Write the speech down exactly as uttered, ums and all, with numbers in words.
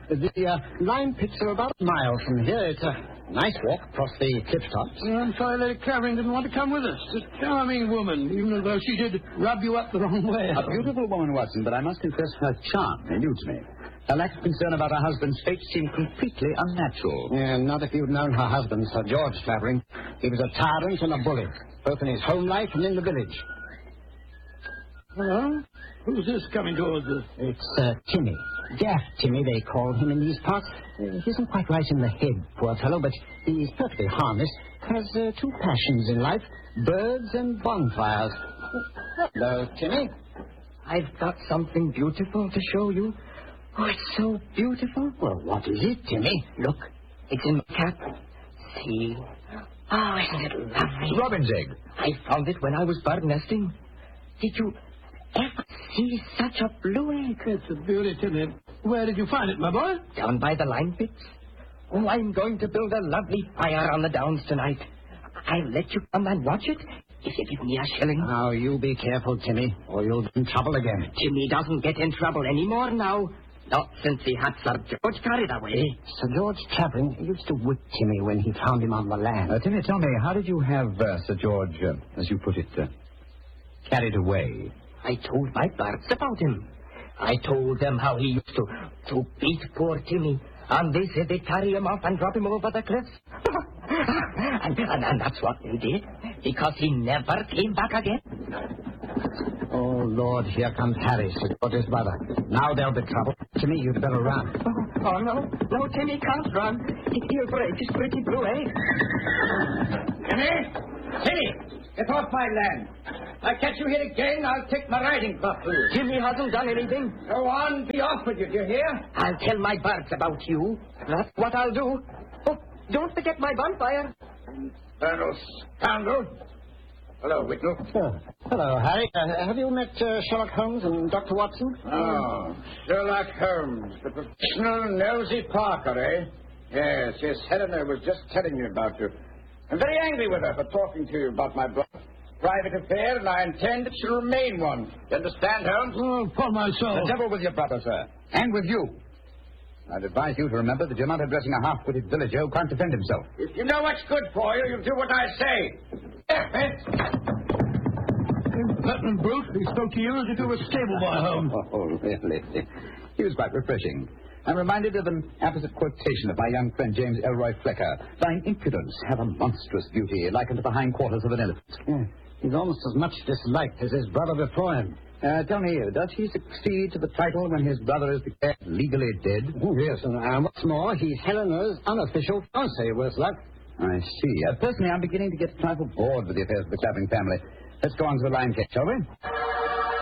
The uh, lime pits are about a mile from here. It's a nice walk across the cliff tops. I'm sorry Lady Clavering didn't want to come with us. A charming woman, even though she did rub you up the wrong way. A beautiful woman, Watson, but I must confess her charm eludes me. Her lack of concern about her husband's fate seemed completely unnatural. Yeah, not if you'd known her husband, Sir George Clavering. He was a tyrant and a bully, both in his home life and in the village. Hello? Who's this coming towards us? It's uh, Timmy. Daft Timmy, they call him in these parts. Uh, he isn't quite right in the head, poor fellow, but he's perfectly harmless. Has uh, two passions in life, birds and bonfires. Hello, Timmy. I've got something beautiful to show you. Oh, it's so beautiful. Well, what is it, Timmy? Look, it's in my cap. See? Oh, isn't it lovely? Robin's egg. I found it when I was bird nesting. Did you ever see such a blue egg? It's a beauty, Timmy. Where did you find it, my boy? Down by the lime pits. Oh, I'm going to build a lovely fire on the downs tonight. I'll let you come and watch it if you give me a shilling. Now, you be careful, Timmy, or you'll get in trouble again. Timmy doesn't get in trouble anymore now. Not since he had Sir George carried away. Sir George Clavering used to whip Timmy when he found him on the land. Uh, Timmy, tell me, how did you have uh, Sir George, uh, as you put it, uh, carried away? I told my birds about him. I told them how he used to, to beat poor Timmy. And they said they'd carry him off and drop him over the cliffs. and, and, and that's what they did, because he never came back again. Oh, Lord, here comes Harry, Sir George's brother. Now there'll be trouble. Timmy, you'd better run. Oh, oh no. No, Timmy can't run. He'll break his pretty blue egg. Timmy! Timmy! Get off my land. I catch you here again, I'll take my riding crop to you. Timmy hasn't done anything. Go on, be off with you, do you hear? I'll tell my birds about you. That's what I'll do. Oh, don't forget my bonfire. Infernal scoundrel. Hello, Whitlow. Oh, hello, Harry. Uh, have you met uh, Sherlock Holmes and Doctor Watson? Oh, Sherlock Holmes, the professional nosy Parker, eh? Yes, yes, Helena was just telling me about you. I'm very angry with her for talking to you about my brother. Private affair, and I intend it shall remain one. You understand, Holmes? Oh, upon my soul. The devil with your brother, sir. And with you. I'd advise you to remember that you're not addressing a half-witted villager who can't defend himself. If you know what's good for you, you'll do what I say. That brute, he spoke to you as if you were a stable boy, Holmes. Oh, really? He was quite refreshing. I'm reminded of an apposite quotation of my young friend James Elroy Flecker. Thine impudence have a monstrous beauty, likened to the hindquarters of an elephant. Yeah, he's almost as much disliked as his brother before him. Uh, tell me, does he succeed to the title when his brother is declared legally dead? Oh, yes, and uh, what's more, he's Helena's unofficial fiancé, worse luck. I see. Uh, personally, I'm beginning to get a trifle bored with the affairs of the Clavering family. Let's go on to the line catch, shall we?